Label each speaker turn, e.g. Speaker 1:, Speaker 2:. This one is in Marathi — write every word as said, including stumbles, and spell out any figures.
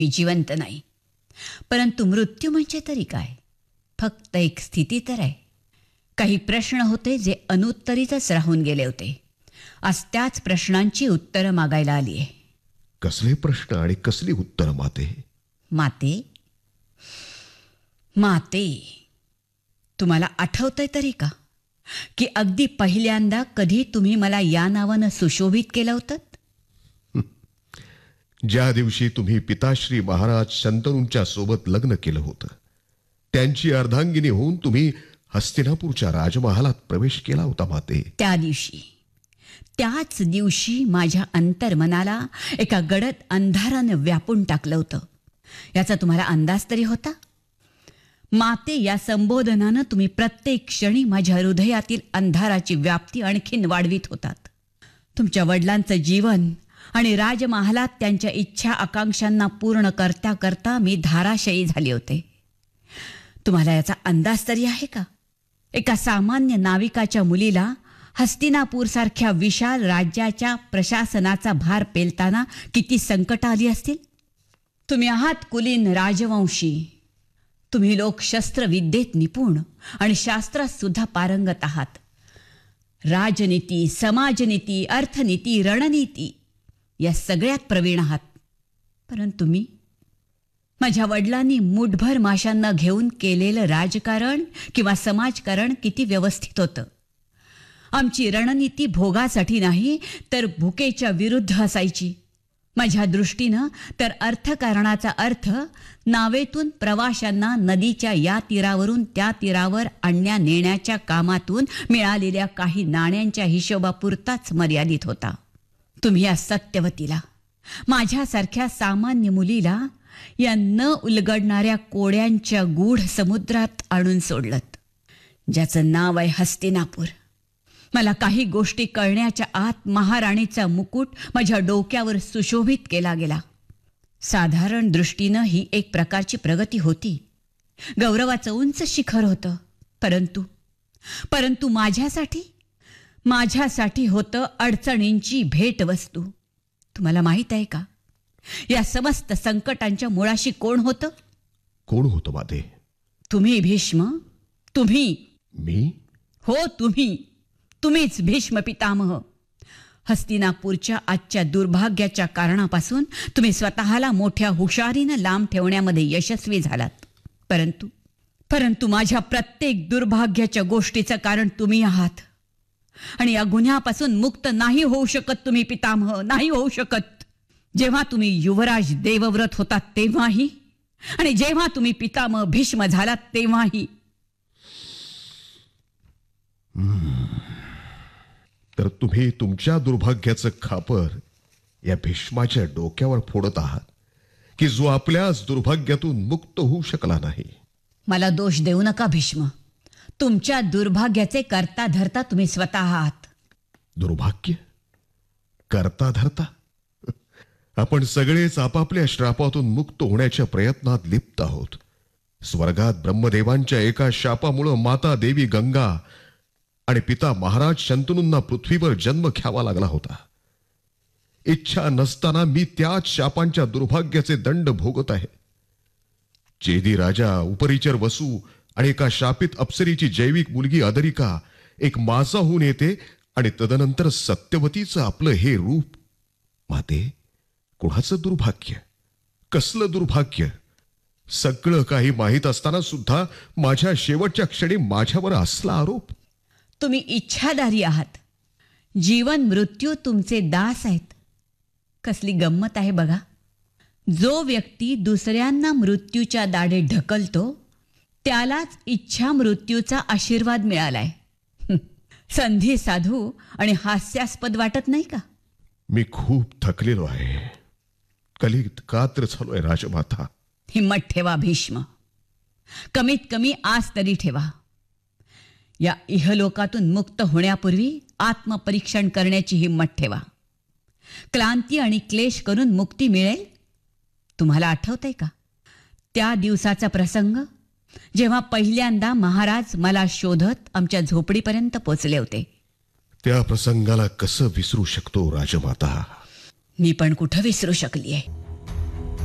Speaker 1: मी जिवंत नाही, परंतु मृत्यू म्हणजे तरी काय? फक्त एक स्थिती तर आहे. काही प्रश्न होते जे अनुत्तरितच राहून गेले होते. आज त्याच प्रश्नांची उत्तरं मागायला आली आहे.
Speaker 2: कसले प्रश्न आणि कसली उत्तर माते?
Speaker 1: माते माते तुम्हाला आठवतंय तरी का की अगदी पहिल्यांदा कधी तुम्ही मला या नावानं सुशोभित केलं होतं?
Speaker 2: ज्या दिवशी तुम्ही पिताश्री महाराज शंतनूंच्या सोबत लग्न केलं होतं, त्यांची अर्धांगिनी होऊन तुम्ही हस्तिनापूरच्या राजमहालात प्रवेश केला होता माते.
Speaker 1: त्या दिवशी त्याच दिवशी माझ्या अंतर्मनाला एका गडद अंधारानं व्यापून टाकलं होतं. याचा तुम्हाला अंदाज तरी होता? माते या संबोधनानं तुम्ही प्रत्येक क्षणी माझ्या हृदयातील अंधाराची व्याप्ती आणखीन वाढवित होतात. तुमच्या वडिलांचं जीवन आणि राजमहालात त्यांच्या इच्छा आकांक्षांना पूर्ण करता करता मी धाराशयी झाले होते. तुम्हाला याचा अंदाज तरी आहे का? एका सामान्य नाविकाच्या मुलीला हस्तिनापूरसारख्या विशाल राज्याच्या प्रशासनाचा भार पेलताना किती संकट आली असतील. तुम्ही आहात कुलीन राजवंशी. तुम्ही लोक शस्त्रविद्येत निपुण आणि शास्त्रात सुद्धा पारंगत आहात. राजनीती, समाजनीती, अर्थनीती, रणनीती या सगळ्यात प्रवीण आहात. परंतु मी, माझ्या वडिलांनी मुठभर माशांना घेऊन केलेलं राजकारण किंवा समाजकारण किती व्यवस्थित होतं. आमची रणनीती भोगासाठी नाही तर भुकेच्या विरुद्ध असायची. माझ्या दृष्टीनं तर अर्थकारणाचा अर्थ नावेतून प्रवाशांना नदीच्या या तीरावरून त्या तीरावर आणण्या नेण्याच्या कामातून मिळालेल्या काही नाण्यांच्या हिशोबापुरताच मर्यादित होता. तुम्ही या सत्यवतीला, माझ्यासारख्या सामान्य मुलीला या न उलगडणाऱ्या कोड्यांच्या गूढ समुद्रात आणून सोडलत, ज्याचं नाव आहे हस्तिनापूर. मला काही गोष्टी कळण्याच्या आत महाराणीचा मुकुट माझ्या डोक्यावर सुशोभित केला गेला. साधारण दृष्टीनं ही एक प्रकारची प्रगती होती. गौरवाचं उंच शिखर होतं. परंतु परंतु माझ्यासाठी माझ्यासाठी होतं अडचणींची भेटवस्तू. तुम्हाला माहित आहे का, या समस्त संकटांच्या मुळाशी कोण होतं?
Speaker 2: कोण होतं माते?
Speaker 1: तुम्ही भीष्म. तुम्ही.
Speaker 2: मी?
Speaker 1: हो, तुम्ही. तुम्हीच भीष्म पितामह. हस्तिनापूरच्या आजच्या दुर्भाग्याच्या कारणापासून तुम्ही स्वतःला मोठ्या हुशारीनं लांब ठेवण्यामध्ये यशस्वी झालात. परंतु परंतु माझ्या प्रत्येक दुर्भाग्याच्या गोष्टीचं कारण तुम्ही आहात. आणि या गुन्ह्यापासून मुक्त नाही होऊ शकत तुम्ही पितामह, नाही होऊ शकत. जेव्हा तुम्ही युवराज देवव्रत होतात तेव्हाही, आणि जेव्हा तुम्ही पितामह भीष्म झालात तेव्हाही.
Speaker 2: तर तुम्ही तुमच्या दुर्भाग्याचं खापर या भीष्माच्या डोक्यावर फोडत आहात, की जो आपल्याच दुर्भाग्यातून मुक्त होऊ शकला नाही.
Speaker 1: मला दोष देऊ नका भीष्म. तुमच्या दुर्भाग्याचे करता धरता तुम्ही स्वतः आहात.
Speaker 2: दुर्भाग्य? करता धरता? आपण सगळेच आपापल्या श्रापातून मुक्त होण्याच्या प्रयत्नात लिप्त आहोत. स्वर्गात ब्रह्मदेवांच्या एका शापामुळं माता देवी गंगा आणि पिता महाराज शंतनूंना पृथ्वीवर जन्म घ्यावा लागला होता. इच्छा नसताना मी त्याच शापांच्या दुर्भाग्याचे दंड भोगत आहे. चेदी राजा, उपरिचर वसू आणि एका शापित अप्सरीची जैविक मुलगी अदरिका एक मासा होऊन येते आणि तदनंतर सत्यवतीचं आपलं हे रूप. माते, कुणाचं दुर्भाग्य? कसलं दुर्भाग्य? सगळं काही माहीत असताना सुद्धा माझ्या शेवटच्या क्षणी माझ्यावर असला आरोप.
Speaker 1: तुम्ही इच्छाधारी आहात. जीवन मृत्यू तुमचे दास आहेत. कसली गंमत आहे बघा. जो व्यक्ती दुसऱ्यांना मृत्यूच्या दाढे ढकलतो त्यालाच इच्छा मृत्यूचा आशीर्वाद मिळालाय. संधी साधू आणि हास्यास्पद वाटत नाही का?
Speaker 2: मी खूप थकलेलो आहे. कलीत कात्र झालोय राजमाता.
Speaker 1: हिम्मत ठेवा भीष्म. कमीत कमी आज तरी ठेवा. या इहलोकातून मुक्त होण्यापूर्वी आत्मपरीक्षण करण्याची हिम्मत ठेवा. क्लांती आणि क्लेश करून मुक्ती मिळेल. तुम्हाला आठवतंय का त्या दिवसाचा प्रसंग, जेव्हा पहिल्यांदा महाराज मला शोधत आमच्या झोपडीपर्यंत पोचले होते?
Speaker 2: त्या प्रसंगाला कसं विसरू शकतो राजमाता?
Speaker 1: मी पण कुठं विसरू शकली आहे.